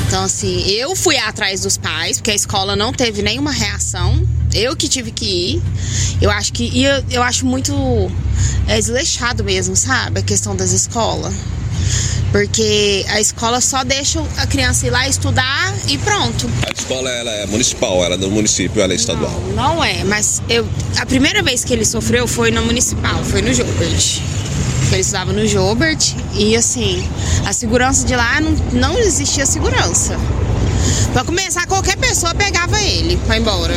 Então, assim, eu fui atrás dos pais, porque a escola não teve nenhuma reação. Eu que tive que ir. Eu acho muito desleixado mesmo, sabe? A questão das escolas. Porque a escola só deixa a criança ir lá estudar e pronto. A escola ela é municipal, ela é do município, ela é estadual. Não é, mas a primeira vez que ele sofreu foi na municipal, foi no Joubert. Ele estudava no Joubert e assim, a segurança de lá não existia segurança. Pra começar, qualquer pessoa pegava ele pra ir embora.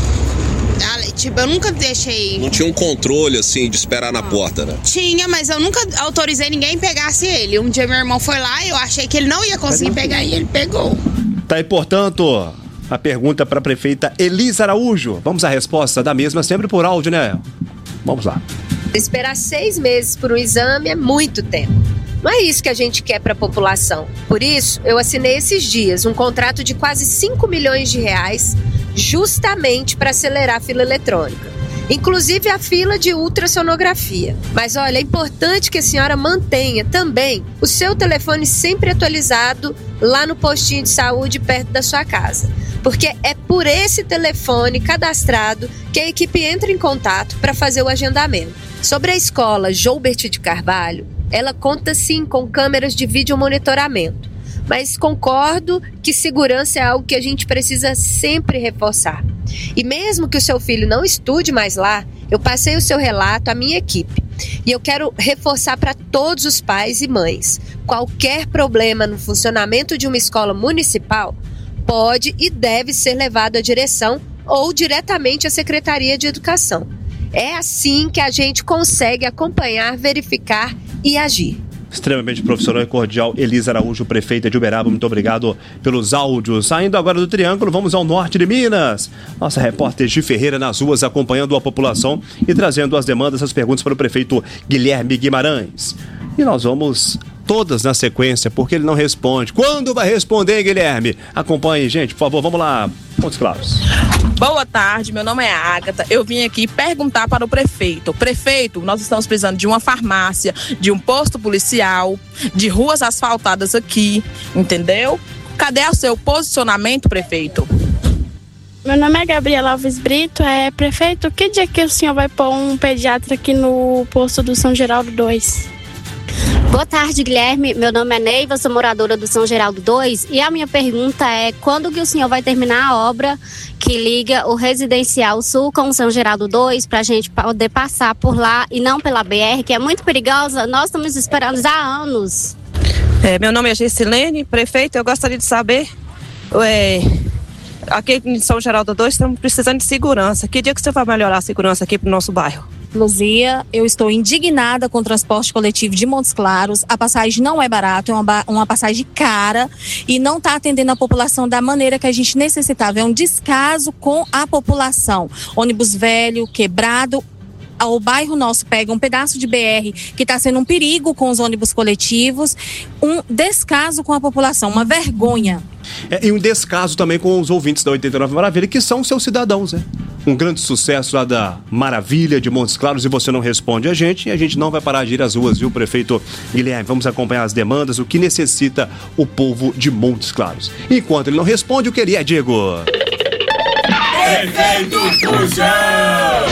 Tipo, eu nunca deixei... Não tinha um controle, assim, de esperar na porta, né? Tinha, mas eu nunca autorizei ninguém pegasse ele. Um dia meu irmão foi lá e eu achei que ele não ia conseguir pegar e ele pegou. Tá aí, portanto, a pergunta para a prefeita Elisa Araújo. Vamos à resposta da mesma, sempre por áudio, né? Vamos lá. Esperar 6 meses por um exame é muito tempo. Não é isso que a gente quer para a população. Por isso, eu assinei esses dias um contrato de quase 5 milhões de reais justamente para acelerar a fila eletrônica. Inclusive a fila de ultrassonografia. Mas olha, é importante que a senhora mantenha também o seu telefone sempre atualizado lá no postinho de saúde perto da sua casa. Porque é por esse telefone cadastrado que a equipe entra em contato para fazer o agendamento. Sobre a escola Joubert de Carvalho, ela conta sim com câmeras de vídeo monitoramento. Mas concordo que segurança é algo que a gente precisa sempre reforçar. E mesmo que o seu filho não estude mais lá, eu passei o seu relato à minha equipe. E eu quero reforçar para todos os pais e mães: qualquer problema no funcionamento de uma escola municipal pode e deve ser levado à direção ou diretamente à Secretaria de Educação. É assim que a gente consegue acompanhar, verificar e agir. Extremamente profissional e cordial, Elisa Araújo, prefeita de Uberaba, muito obrigado pelos áudios. Saindo agora do Triângulo, vamos ao norte de Minas. Nossa repórter Gi Ferreira nas ruas acompanhando a população e trazendo as demandas, as perguntas para o prefeito Guilherme Guimarães. E nós vamos todas na sequência, porque ele não responde. Quando vai responder, Guilherme? Acompanhe, gente, por favor, vamos lá. Pontos claros. Boa tarde, meu nome é Ágata. Eu vim aqui perguntar para o prefeito. Prefeito, nós estamos precisando de uma farmácia, de um posto policial, de ruas asfaltadas aqui, entendeu? Cadê o seu posicionamento, prefeito? Meu nome é Gabriela Alves Brito. Prefeito, que dia que o senhor vai pôr um pediatra aqui no posto do São Geraldo 2? Boa tarde, Guilherme. Meu nome é Neiva, sou moradora do São Geraldo 2 e a minha pergunta é: quando que o senhor vai terminar a obra que liga o Residencial Sul com o São Geraldo 2 para a gente poder passar por lá e não pela BR, que é muito perigosa? Nós estamos esperando há anos. Meu nome é Gessilene. Prefeito, eu gostaria de saber, aqui em São Geraldo 2 estamos precisando de segurança. Que dia que você vai melhorar a segurança aqui para o nosso bairro? Luzia, eu estou indignada com o transporte coletivo de Montes Claros. A passagem não é barata, é uma passagem cara e não está atendendo a população da maneira que a gente necessitava. É um descaso com a população. Ônibus velho, quebrado. O bairro nosso pega um pedaço de BR que está sendo um perigo com os ônibus coletivos, um descaso com a população, uma vergonha. E um descaso também com os ouvintes da 89 Maravilha, que são seus cidadãos, né? Um grande sucesso lá da Maravilha de Montes Claros, e você não responde a gente, e a gente não vai parar de ir às ruas, viu, prefeito Guilherme? Vamos acompanhar as demandas, o que necessita o povo de Montes Claros. Enquanto ele não responde, o que ele é, Diego? Prefeito Fujão!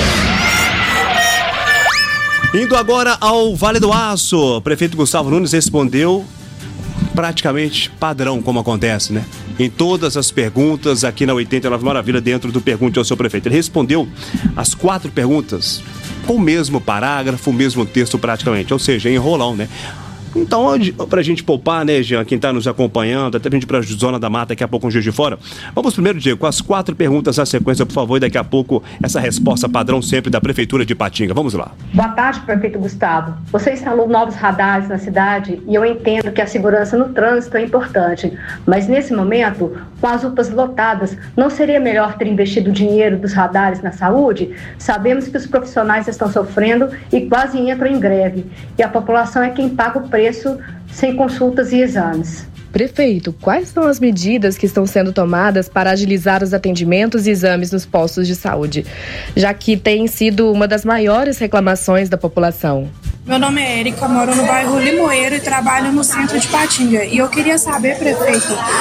Indo agora ao Vale do Aço, o prefeito Gustavo Nunes respondeu praticamente padrão, como acontece, né? Em todas as perguntas aqui na 89 Maravilha, dentro do Pergunte ao Seu Prefeito. Ele respondeu as 4 perguntas com o mesmo parágrafo, o mesmo texto praticamente, ou seja, enrolão, né? Então, pra gente poupar, né, Jean, quem tá nos acompanhando, até pra gente ir pra Zona da Mata, daqui a pouco um Juiz de Fora. Vamos primeiro, Diego, com as 4 perguntas na sequência, por favor, e daqui a pouco essa resposta padrão sempre da Prefeitura de Ipatinga. Vamos lá. Boa tarde, prefeito Gustavo. Você instalou novos radares na cidade e eu entendo que a segurança no trânsito é importante, mas nesse momento, com as UPAs lotadas, não seria melhor ter investido o dinheiro dos radares na saúde? Sabemos que os profissionais estão sofrendo e quase entram em greve, e a população é quem paga o preço sem consultas e exames. Prefeito, quais são as medidas que estão sendo tomadas para agilizar os atendimentos e exames nos postos de saúde, já que tem sido uma das maiores reclamações da população? Meu nome é Erika, moro no bairro Limoeiro e trabalho no centro de Ipatinga. E eu queria saber, prefeito,